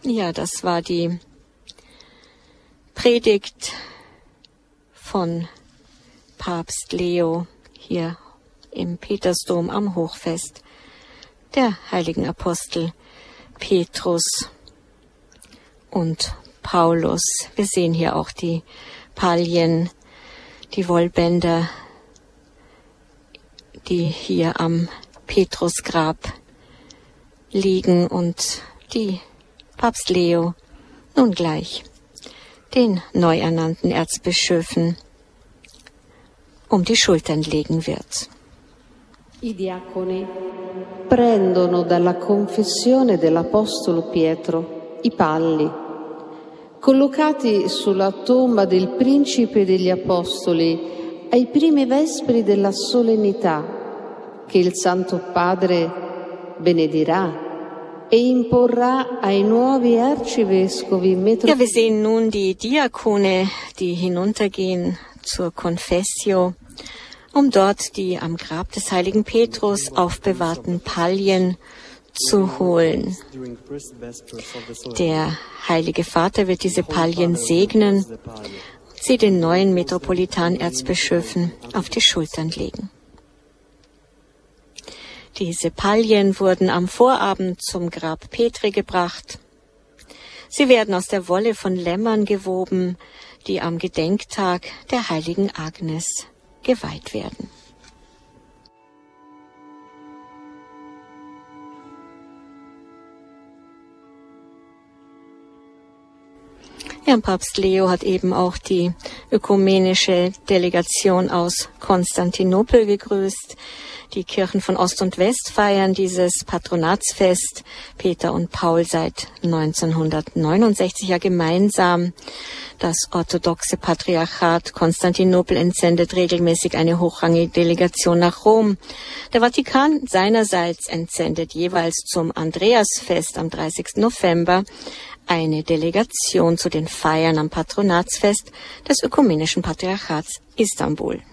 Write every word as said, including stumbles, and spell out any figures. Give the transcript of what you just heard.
Ja, das war die Predigt von Papst Leo hier im Petersdom am Hochfest der heiligen Apostel Petrus und Paulus. Wir sehen hier auch die Palien, die Wollbänder, die hier am Petrusgrab liegen und die Papst Leo nun gleich den neu ernannten Erzbischöfen um die Schultern legen wird. I diaconi prendono dalla confessione dell'Apostolo Pietro i palli, collocati sulla tomba del Principe degli Apostoli ai primi vespri della solennità che il Santo Padre benedirà e imporrà ai nuovi Arcivescovi Metropolitani. Ja, wir sehen nun die Diakone, die hinuntergehen zur Confessio, um dort die am Grab des heiligen Petrus aufbewahrten Palien zu holen. Der Heilige Vater wird diese Palien segnen und sie den neuen Metropolitan-Erzbischöfen auf die Schultern legen. Diese Palien wurden am Vorabend zum Grab Petri gebracht. Sie werden aus der Wolle von Lämmern gewoben, die am Gedenktag der heiligen Agnes geweiht werden. Ja, Papst Leo hat eben auch die ökumenische Delegation aus Konstantinopel gegrüßt. Die Kirchen von Ost und West feiern dieses Patronatsfest Peter und Paul seit neunzehnhundertneunundsechzig ja gemeinsam. Das orthodoxe Patriarchat Konstantinopel entsendet regelmäßig eine hochrangige Delegation nach Rom. Der Vatikan seinerseits entsendet jeweils zum Andreasfest am dreißigsten November eine Delegation zu den Feiern am Patronatsfest des Ökumenischen Patriarchats Istanbul.